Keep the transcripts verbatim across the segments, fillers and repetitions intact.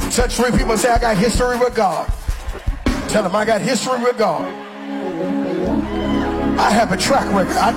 Touch three people and say, I got history with God. Tell them, I got history with God. I have a track record. I,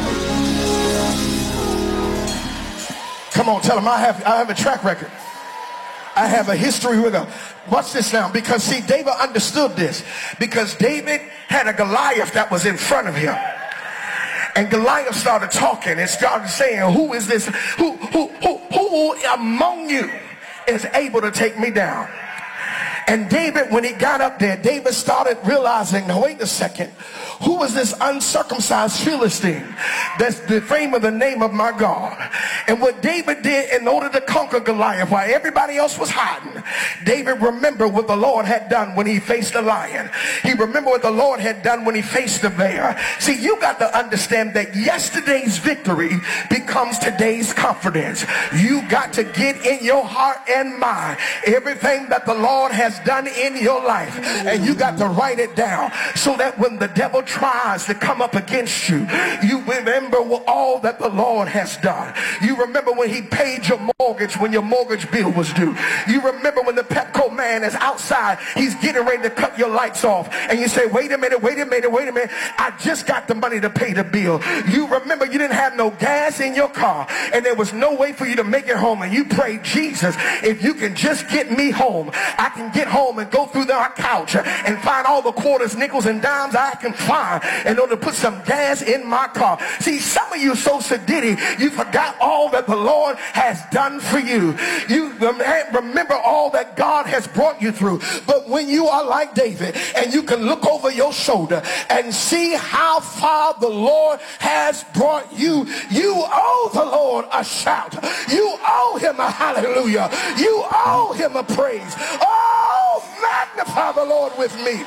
come on, tell them, I have, I have a track record. I have a history with God. Watch this now, because see, David understood this. Because David had a Goliath that was in front of him. And Goliath started talking and started saying, who is this? Who, who, who, who among you is able to take me down? And David, when he got up there, David started realizing, now wait a second, who was this uncircumcised Philistine that's the fame of the name of my God? And what David did in order to conquer Goliath while everybody else was hiding, David remembered what the Lord had done when he faced the lion. He remembered what the Lord had done when he faced the bear. See, you got to understand that yesterday's victory becomes today's confidence. You got to get in your heart and mind everything that the Lord has done in your life, and you got to write it down so that when the devil tries to come up against you, you remember all that the Lord has done. You remember when he paid your mortgage when your mortgage bill was due. You remember when the Pepco man is outside, he's getting ready to cut your lights off, and you say, wait a minute, wait a minute, wait a minute, I just got the money to pay the bill. You remember you didn't have no gas in your car, and there was no way for you to make it home, and you prayed, Jesus, if you can just get me home, I can get home and go through our couch and find all the quarters, nickels, and dimes I can find in order to put some gas in my car. See, some of you so sedity, you forgot all that the Lord has done for you. You remember all that God has brought you through. But when you are like David and you can look over your shoulder and see how far the Lord has brought you, you owe the Lord a shout. You owe him a hallelujah. You owe him a praise. Oh, magnify the Lord with me.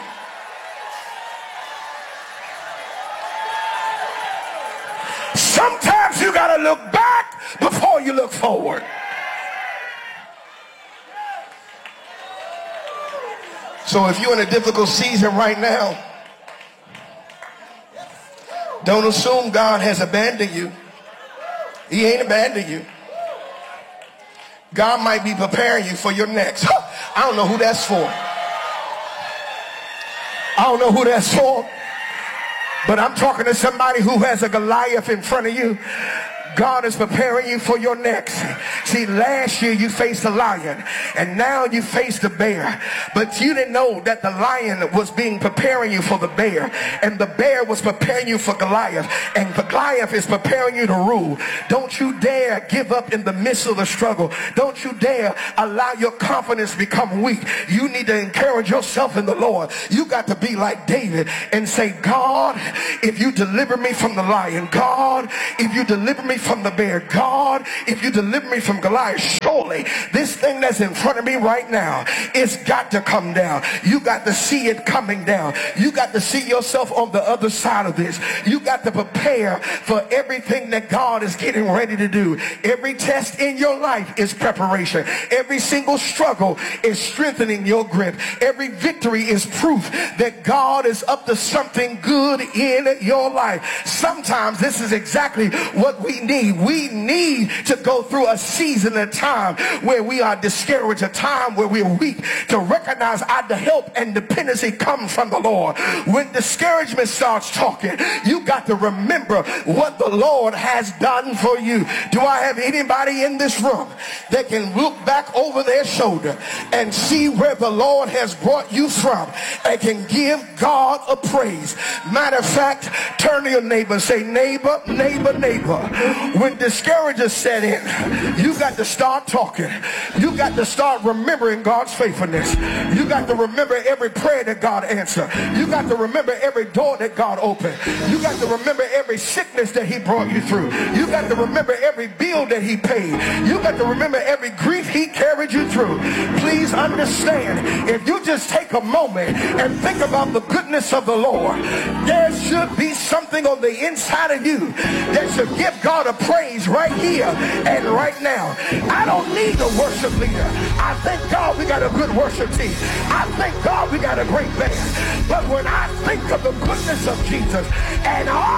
Sometimes you got to look back before you look forward. So if you're in a difficult season right now, don't assume God has abandoned you. He ain't abandoned you. God might be preparing you for your next. I don't know who that's for. I don't know who that's for. But I'm talking to somebody who has a Goliath in front of you. God is preparing you for your next. See, last year you faced a lion, and now you face the bear. But you didn't know that the lion was being preparing you for the bear, and the bear was preparing you for Goliath, and Goliath is preparing you to rule. Don't you dare give up in the midst of the struggle. Don't you dare allow your confidence to become weak. You need to encourage yourself in the Lord. You got to be like David and say, God, if you deliver me from the lion, God, if you deliver me from the bear, God, if you deliver me from Goliath, surely this thing that's in front of me right now, it's got to come down. You got to see it coming down. You got to see yourself on the other side of this. You got to prepare for everything that God is getting ready to do. Every test in your life is preparation. Every single struggle is strengthening your grip. Every victory is proof that God is up to something good in your life. Sometimes this is exactly what we need. We need to go through a season, a time where we are discouraged, a time where we're weak, to recognize our help and dependency comes from the Lord. When discouragement starts talking, you got to remember what the Lord has done for you. Do I have anybody in this room that can look back over their shoulder and see where the Lord has brought you from and can give God a praise? Matter of fact, turn to your neighbor and say, neighbor, neighbor, neighbor. When discouragement set in, you got to start talking. You got to start remembering God's faithfulness. You got to remember every prayer that God answered. You got to remember every door that God opened. You got to remember every sickness that he brought you through. You got to remember every bill that he paid. You got to remember every grief he carried you through. Please understand, if you just take a moment and think about the goodness of the Lord, there should be something on the inside of you that should give God a praise right here and right now. I don't need a worship leader. I thank God we got a good worship team. I thank God we got a great band. But when I think of the goodness of Jesus and all